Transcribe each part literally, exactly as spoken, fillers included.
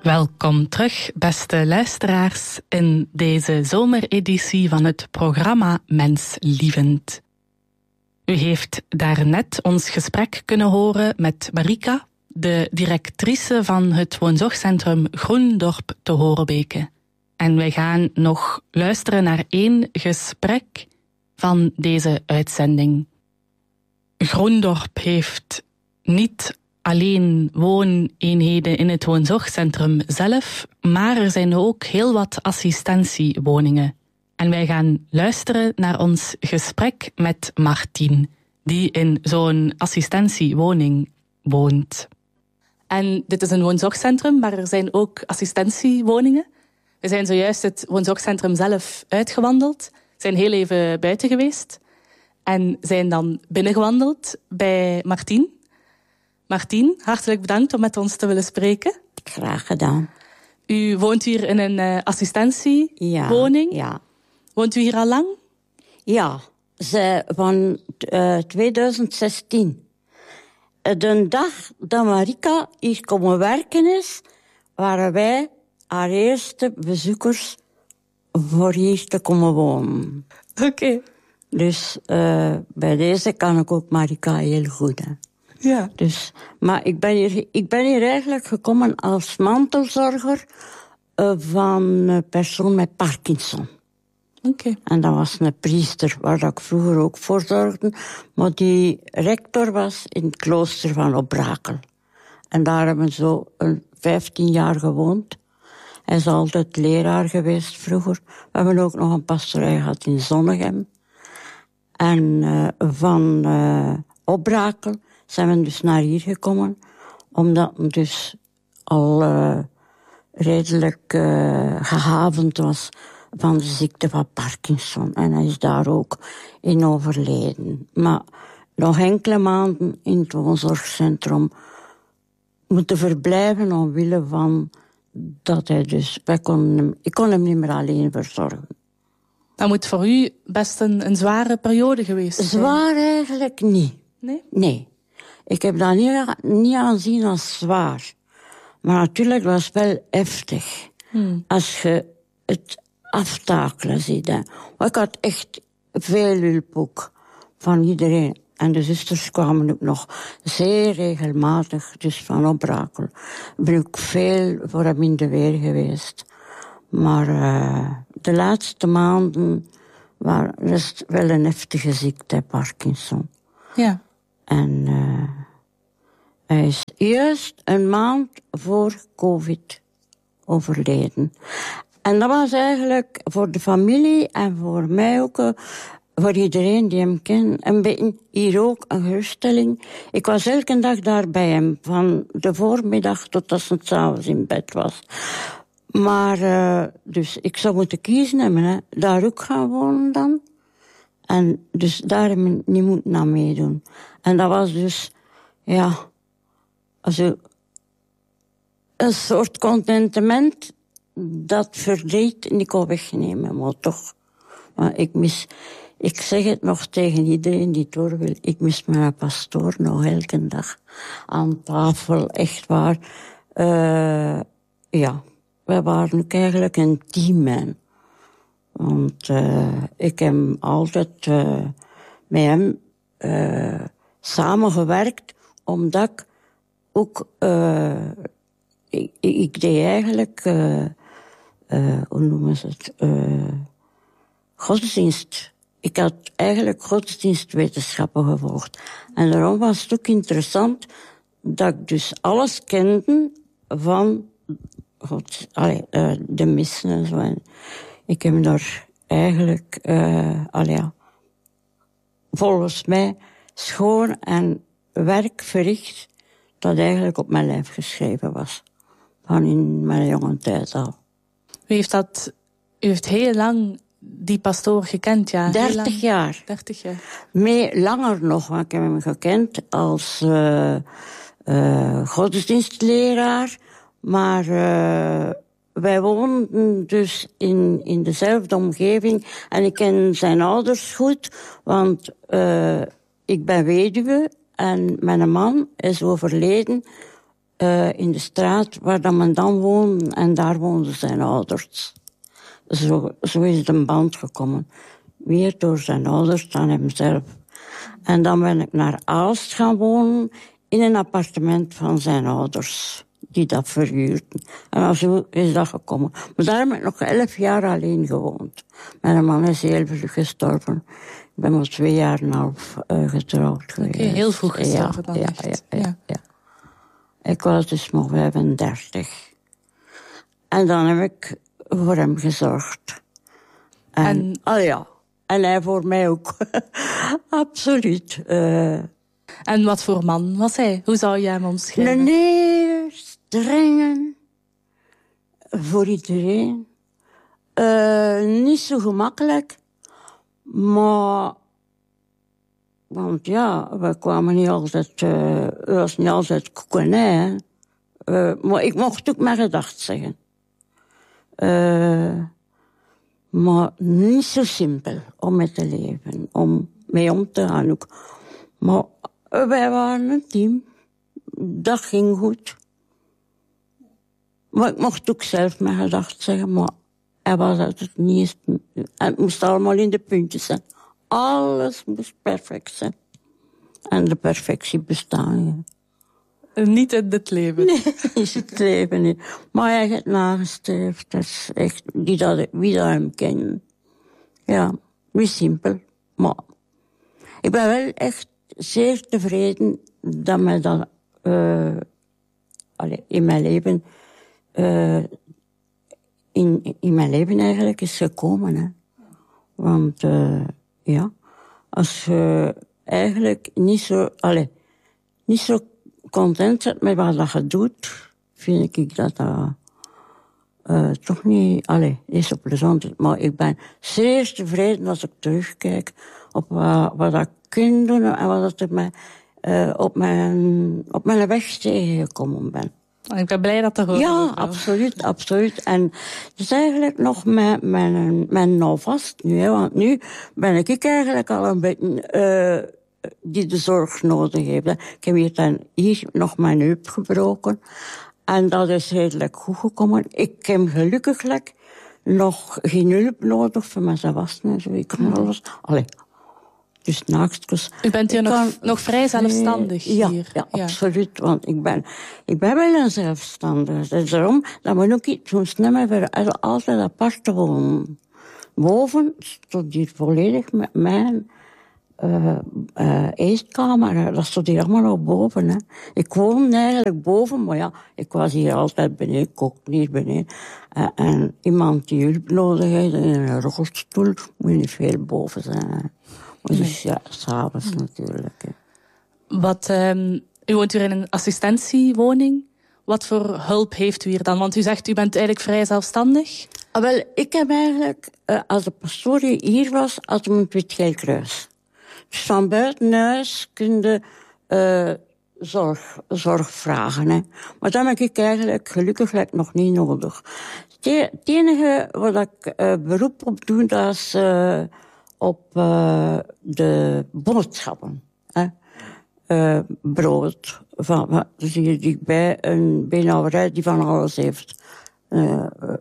Welkom terug, beste luisteraars, in deze zomereditie van het programma Menslievend. U heeft daarnet ons gesprek kunnen horen met Marika, de directrice van het woonzorgcentrum Groendorp te Horebeke. En wij gaan nog luisteren naar één gesprek van deze uitzending. Groendorp heeft niet alleen wooneenheden in het woonzorgcentrum zelf, maar er zijn ook heel wat assistentiewoningen. En wij gaan luisteren naar ons gesprek met Martien, die in zo'n assistentiewoning woont. En dit is een woonzorgcentrum, maar er zijn ook assistentiewoningen. We zijn zojuist het woonzorgcentrum zelf uitgewandeld, zijn heel even buiten geweest en zijn dan binnengewandeld bij Martien. Martien, hartelijk bedankt om met ons te willen spreken. Graag gedaan. U woont hier in een uh, assistentiewoning. Ja, ja. Woont u hier al lang? Ja, ze, van uh, twintig zestien. De dag dat Marika hier komen werken is, waren wij haar eerste bezoekers voor hier te komen wonen. Oké. Okay. Dus uh, bij deze kan ik ook Marika heel goed. Hè. Ja. Dus, maar ik ben, hier, ik ben hier eigenlijk gekomen als mantelzorger uh, van een persoon met Parkinson. Oké. Okay. En dat was een priester, waar ik vroeger ook voor zorgde. Maar die rector was in het klooster van Obrakel. En daar hebben we zo een vijftien jaar gewoond. Hij is altijd leraar geweest vroeger. We hebben ook nog een pastorij gehad in Zonnegem. En uh, van uh, Obrakel zijn we dus naar hier gekomen, omdat het dus al uh, redelijk uh, gehavend was van de ziekte van Parkinson. En hij is daar ook in overleden. Maar nog enkele maanden in het woonzorgcentrum moeten verblijven omwille van dat hij dus... Wij konden hem, ik kon hem niet meer alleen verzorgen. Dat moet voor u best een, een zware periode geweest zijn. Zwaar eigenlijk niet. Nee? Nee. Ik heb dat niet, niet aanzien als zwaar. Maar natuurlijk was het wel heftig. Hmm. Als je het aftakelen ziet. Hè. Ik had echt veel hulp ook van iedereen. En de zusters kwamen ook nog zeer regelmatig, dus van Obrakel. Ik ben ook veel voor hem in de weer geweest. Maar uh, de laatste maanden waren het wel een heftige ziekte, Parkinson. Ja. En uh, hij is juist een maand voor COVID overleden. En dat was eigenlijk voor de familie en voor mij ook, uh, voor iedereen die hem kent, een beetje hier ook een geruststelling. Ik was elke dag daar bij hem, van de voormiddag tot als het 's avonds in bed was. Maar, uh, dus ik zou moeten kiezen hebben, hè. Daar ook gaan wonen dan. En dus daar heb ik niet moeten aan meedoen. En dat was dus, ja, also, een soort contentement dat verdriet niet kon wegnemen, maar toch. Maar ik mis, ik zeg het nog tegen iedereen die het door wil, ik mis mijn pastoor nog elke dag aan tafel, echt waar. Uh, ja, wij waren ook eigenlijk een team, hè. Want uh, ik heb altijd uh, met hem uh, samengewerkt, omdat ik ook... Uh, ik, ik deed eigenlijk... Uh, uh, hoe noemen ze het? Uh, godsdienst. Ik had eigenlijk godsdienstwetenschappen gevolgd. En daarom was het ook interessant dat ik dus alles kende van God, allee, uh, de missen en zo. En ik heb daar eigenlijk, uh, allee, ja, volgens mij schoon en werk verricht dat eigenlijk op mijn lijf geschreven was. Van in mijn jonge tijd al. U heeft dat, u heeft heel lang die pastoor gekend, ja? Dertig jaar. Dertig jaar. Mee, langer nog, want ik heb hem gekend als uh, uh, godsdienstleraar. Maar uh, wij woonden dus in, in dezelfde omgeving. En ik ken zijn ouders goed, want uh, ik ben weduwe en mijn man is overleden uh, in de straat waar dat men dan woonde. En daar woonden zijn ouders. Zo, zo is de band gekomen. Weer door zijn ouders dan hemzelf. En dan ben ik naar Aalst gaan wonen in een appartement van zijn ouders. Die dat verhuurden. En zo is dat gekomen. Maar daar heb ik nog elf jaar alleen gewoond. Mijn man is heel vroeg gestorven. Ik ben maar twee jaar en een half uh, getrouwd geweest. Oké, okay, heel vroeg gestorven ja, dan ja, echt. Ja, ja, ja. Ik was dus nog vijfendertig. En dan heb ik voor hem gezorgd. En, en... oh ja, en hij voor mij ook. Absoluut. Uh... En wat voor man was hij? Hoe zou je hem omschrijven? Een heel strenge, voor iedereen. Uh, niet zo gemakkelijk, maar... Want ja, we kwamen niet altijd... Uh, het was niet altijd koekenij, uh, maar ik mocht ook mijn gedacht zeggen. Uh, maar niet zo simpel om mee te leven, om mee om te gaan ook. Maar wij waren een team. Dat ging goed. Maar ik mocht ook zelf mijn gedacht zeggen, maar hij was altijd niet... Het moest allemaal in de puntjes zijn. Alles moest perfect zijn. En de perfectie bestaan, ja. Niet in het leven. Nee, is het leven niet. Maar hij heeft nagestreefd. Dat is echt, wie dat, wie dat hem kent. Ja, niet simpel. Maar ik ben wel echt zeer tevreden dat mij dat uh, allez, in mijn leven uh, in, in mijn leven eigenlijk is gekomen. Hè. Want uh, ja, als je eigenlijk niet zo, allez, niet zo content bent met wat dat je doet, vind ik dat dat uh, toch niet, allez, niet zo plezant is. Maar ik ben zeer tevreden als ik terugkijk op wat, wat ik kan doen en wat er mij, uh, op, mijn, op mijn weg tegengekomen ben. Ik ben blij dat te horen. Ja, absoluut, absoluut. En het is eigenlijk nog mijn, mijn, mijn nou vast nu, hè, want nu ben ik eigenlijk al een beetje uh, die de zorg nodig heeft. Hè. Ik heb hier, dan, hier nog mijn heup gebroken en dat is redelijk goed gekomen. Ik heb gelukkig nog geen hulp nodig voor mijn wassen en zo. Ik kan alles... Allee. Dus naakstjes. U bent hier nog, kan, nog vrij zelfstandig ja, hier? Ja, ja, absoluut. Want ik ben, ik ben wel een zelfstandig. Dat is daarom dat we ook iets doen sneller voor altijd apart te wonen. Boven stond hier volledig met mijn uh, uh, eetkamer. Dat stond hier allemaal op boven. Hè. Ik woonde eigenlijk boven, maar ja, ik was hier altijd beneden. Ik kookte hier beneden. Uh, en iemand die hulp nodig heeft in een rolstoel, moet je niet veel boven zijn. Hè. Dus nee. Ja, s'avonds nee. natuurlijk. Hè. Wat, um, u woont hier in een assistentiewoning. Wat voor hulp heeft u hier dan? Want u zegt, u bent eigenlijk vrij zelfstandig. Ah, wel, ik heb eigenlijk, uh, als de pastoor hier was, had hem een Wit-Geel-Kruis. Dus van buiten huis kun je uh, zorg, zorg vragen. Hè. Maar dat heb ik eigenlijk gelukkig nog niet nodig. Het enige wat ik uh, beroep op doe, dat is... Uh, op uh, de boodschappen. Hè. Uh, brood. Van, dus hier dichtbij een beenhouwerij die van alles heeft. Uh, uh,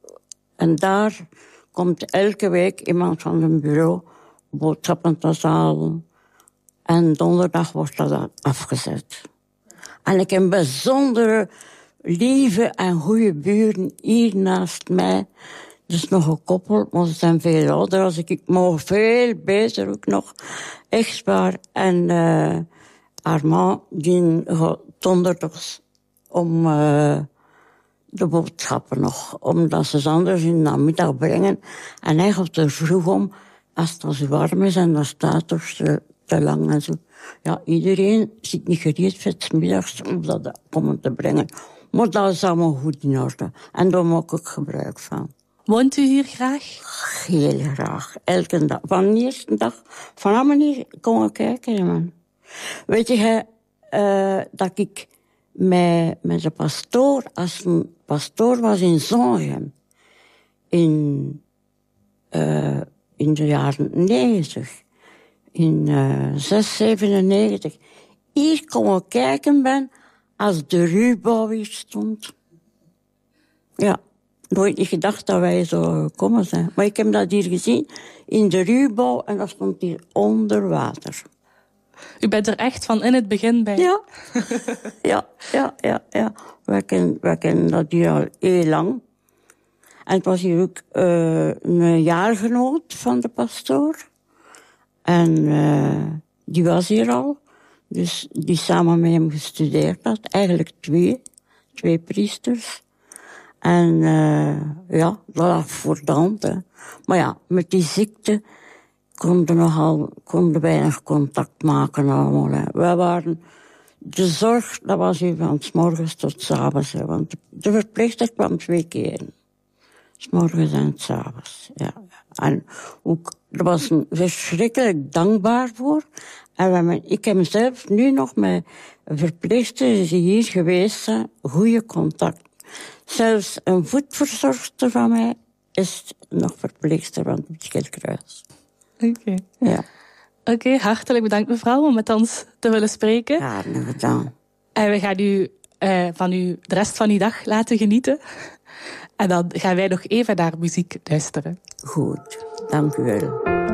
en daar komt elke week iemand van een bureau boodschappen te halen. En donderdag wordt dat dan afgezet. En ik heb bijzondere lieve en goede buren hier naast mij. Dus nog een koppel, maar ze zijn veel ouder als ik. Ik mag veel beter ook nog. Echt waar. En uh, haar man, die gaat donderdags om uh, de boodschappen nog. Omdat ze ze anders in de namiddag brengen. En hij gaat er vroeg om, als het al zo warm is en dan staat toch te, te lang en zo. Ja, iedereen zit niet gereed voor 's middags om dat komen te brengen. Maar dat is allemaal goed in orde. En daar maak ik gebruik van. Woont u hier graag? Heel graag. Elke dag. Van de eerste dag. Vanaf wanneer kom ik kijken, man. Weet je, uh, dat ik met, met de pastoor, als een pastoor was in Zongem, in, uh, in de jaren negentig, in uh, zes zevenennegentig, hier komen kijken ben, als de ruwbouw hier stond. Ja, nooit niet gedacht dat wij zo gekomen zijn. Maar ik heb dat hier gezien, in de ruwbouw, en dat stond hier onder water. U bent er echt van in het begin bij? Ja, ja, ja, ja. ja. Wij kennen, wij kennen dat hier al heel lang. En het was hier ook uh, een jaargenoot van de pastoor. En uh, die was hier al. Dus die samen met hem gestudeerd had. Eigenlijk twee. Twee priesters. En uh, ja, dat lag voor de hand. Hè. Maar ja, met die ziekte konden, nogal, konden weinig contact maken allemaal. Hè. Wij waren... De zorg, dat was hier van 's morgens tot 's avonds. Hè, want de verpleegster kwam twee keer. 's morgens en 's avonds. Ja. En ook, daar was een verschrikkelijk dankbaar voor. En we hebben, ik heb zelf nu nog met verpleegsters die hier geweest zijn, goede contact. Zelfs een voetverzorgster van mij is nog verpleegster van het Schildkruis. Oké. Okay. Ja. Oké, okay, hartelijk bedankt mevrouw om met ons te willen spreken. Ja, nou gedaan. En we gaan u uh, van u de rest van uw dag laten genieten. En dan gaan wij nog even naar muziek luisteren. Goed, dank u wel.